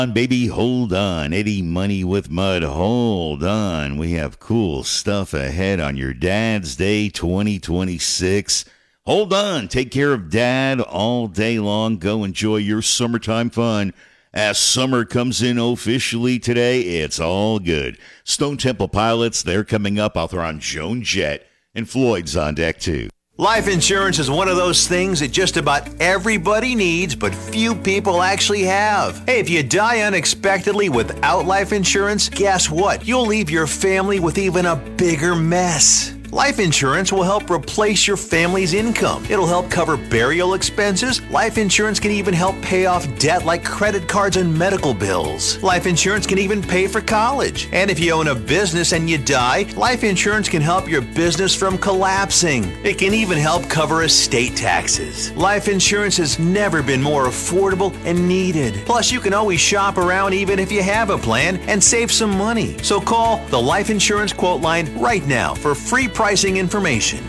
Baby, hold on. Eddie Money with Mud, hold on. We have cool stuff ahead on your Dad's Day 2026. Hold on. Take care of Dad all day long. Go enjoy your summertime fun. As summer comes in officially today, it's all good. Stone Temple Pilots, they're coming up. I'll throw on Joan Jett, and Floyd's on deck too. Life insurance is one of those things that just about everybody needs, but few people actually have. Hey, if you die unexpectedly without life insurance, guess what? You'll leave your family with even a bigger mess. Life insurance will help replace your family's income. It'll help cover burial expenses. Life insurance can even help pay off debt like credit cards and medical bills. Life insurance can even pay for college. And if you own a business and you die, life insurance can help your business from collapsing. It can even help cover estate taxes. Life insurance has never been more affordable and needed. Plus, you can always shop around even if you have a plan and save some money. So call the Life Insurance Quote Line right now for free pricing information.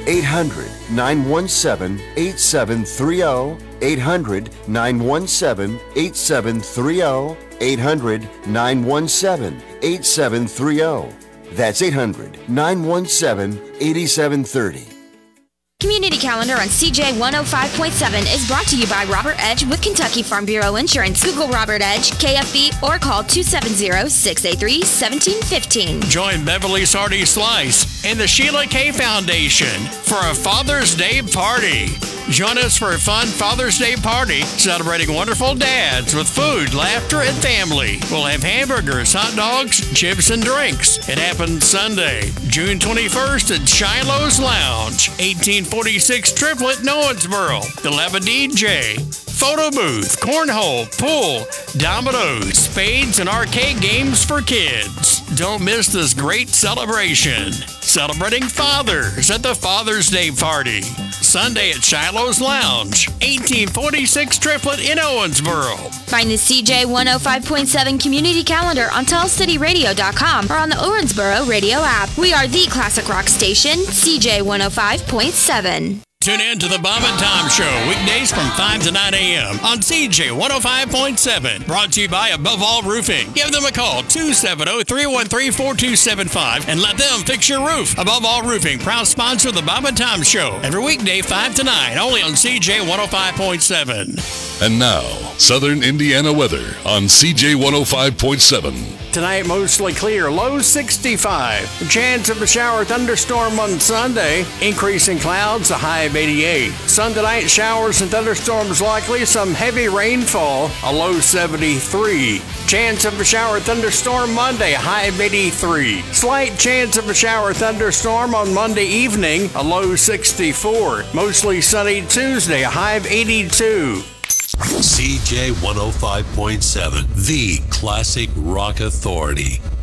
800-917-8730. 800-917-8730. 800-917-8730. That's 800-917-8730. Community Calendar on CJ 105.7 is brought to you by Robert Edge with Kentucky Farm Bureau Insurance. Google Robert Edge, KFB, or call 270-683-1715. Join Beverly Sardi Slice and the Sheila K. Foundation for a Father's Day party. Join us for a fun Father's Day party celebrating wonderful dads with food, laughter, and family. We'll have hamburgers, hot dogs, chips, and drinks. It happens Sunday, June 21st at Shiloh's Lounge, 1846 Triplet, Owensboro. They'll have a DJ, photo booth, cornhole, pool, dominoes, spades, and arcade games for kids. Don't miss this great celebration. Celebrating fathers at the Father's Day party. Sunday at Shiloh's Lounge, 1846 Triplet in Owensboro. Find the CJ 105.7 Community Calendar on TellCityRadio.com or on the Owensboro Radio app. We are the classic rock station, CJ 105.7. Tune in to the Bob and Tom Show, weekdays from 5 to 9 a.m. on CJ 105.7. Brought to you by Above All Roofing. Give them a call, 270-313-4275, and let them fix your roof. Above All Roofing, proud sponsor of the Bob and Tom Show. Every weekday, 5 to 9, only on CJ 105.7. And now, Southern Indiana weather on CJ 105.7. Tonight, mostly clear, low 65. Chance of a shower thunderstorm on Sunday. Increasing clouds, a high of 88. Sunday night, showers and thunderstorms likely. Some heavy rainfall, a low 73. Chance of a shower thunderstorm Monday, a high of 83. Slight chance of a shower thunderstorm on Monday evening, a low 64. Mostly sunny Tuesday, a high of 82. CJ 105.7, the classic rock authority.